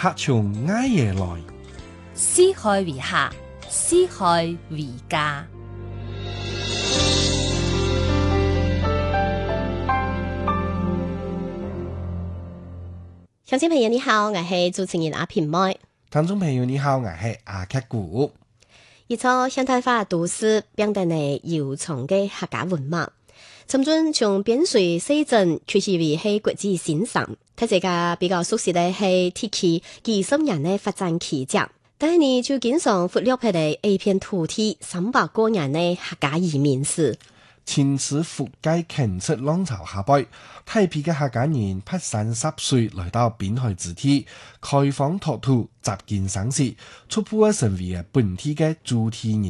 客從埃耶來， 四海為客，四海為家。 鄉親朋友你好，我係主持人阿平妹。 聽眾朋友你好，我係阿克古。 一座現代化都市變得呢悠長嘅客家文化，曾經從邊陲西鎮趨勢為係國際欣賞。睇這個比較熟悉嘅係鐵器幾十年嘅發展奇蹟，但係呢就經常忽略佢哋一片土地300多年嘅客家移民史。 前次福建傾出浪潮下背，大批嘅客家人跋山涉水來到濱海之地，開荒拓土，集建省市，初步成為本地嘅主體人。